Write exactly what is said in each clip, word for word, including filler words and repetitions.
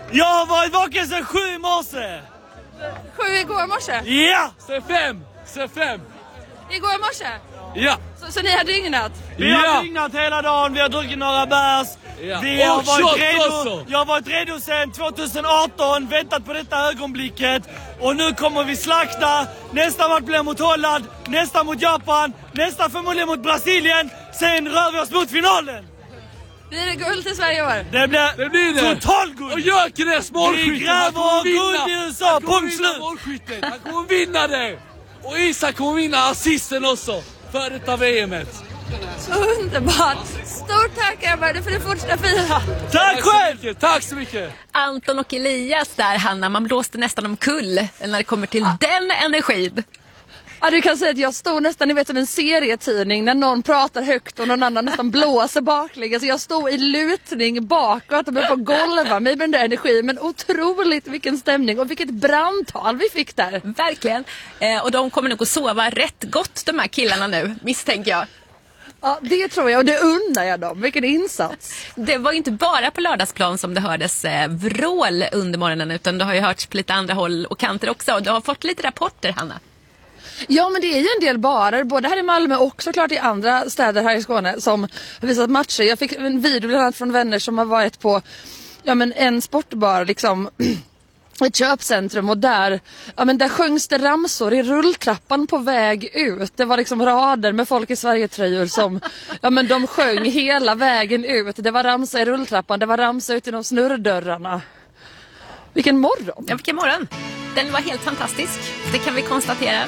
Jag har varit vaken sedan sju i morse. Sju igår morse? Ja! Sen fem! Sen fem! Igår morse? Ja! Så, så ni har dygnat? Vi Ja. har dygnat hela dagen, vi har druckit några bärs. Ja. Vi har Och varit shot redo. också. Jag har varit redo sedan tjugoarton, väntat på detta ögonblicket. Och nu kommer vi slakta. Nästa match blir mot Holland, nästa mot Japan, nästa förmodligen mot Brasilien. Sen rör vi oss mot finalen. Blir det guld till Sverige i år? Det blir, Det blir det! total guld. Och Gyökeres målskytt! Vi gräver guld i U S A, Han kommer punkt vinna slut. målskyttet! Han kommer vinna det! Och Isak kommer vinna assisten också! För detta V M-et! Så underbart! Stort tack Ebba för det fortsatta fira! Tack själv! Tack så mycket! Anton och Elias där, Hanna, man blåste nästan omkull när det kommer till den energin. Ja, du kan säga att jag stod nästan, ni vet, som en serietidning när någon pratar högt och någon annan nästan blåser baklänges. Så jag stod i lutning bakåt och blev på golva mig med den där energin. Men otroligt vilken stämning och vilket brandtal vi fick där. Verkligen. Eh, och de kommer nog att sova rätt gott, de här killarna nu, misstänker jag. Ja, det tror jag och det undrar jag dem. Vilken insats. Det var ju inte bara på lördagsplan som det hördes eh, vrål under morgonen, utan det har ju hörts på lite andra håll och kanter också. Och du har fått lite rapporter, Hanna. Ja, men det är ju en del barer, både här i Malmö och såklart i andra städer här i Skåne som har visat matcher. Jag fick en video bland annat från vänner som har varit på ja, men en sportbar, liksom ett köpcentrum, och där, ja, men där sjöngs det ramsor i rulltrappan på väg ut. Det var liksom rader med folk i Sverige-tröjor som ja, men de sjöng hela vägen ut. Det var ramsa i rulltrappan, det var ramsa ut genom snurrdörrarna. Vilken morgon! Ja, vilken morgon. Den var helt fantastisk, det kan vi konstatera.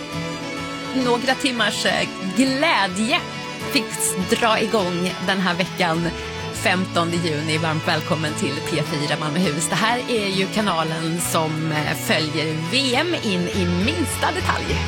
Några timmars eh, glädje fick dra igång den här veckan. femtonde juni, varmt välkommen till P fyra Malmöhus. Det här är ju kanalen som följer V M in i minsta detalj.